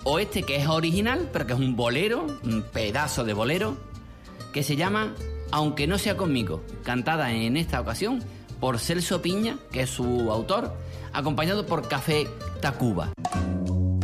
o este que es original, pero que es un bolero, un pedazo de bolero, que se llama Aunque no sea conmigo, cantada en esta ocasión por Celso Piña, que es su autor, acompañado por Café Tacuba.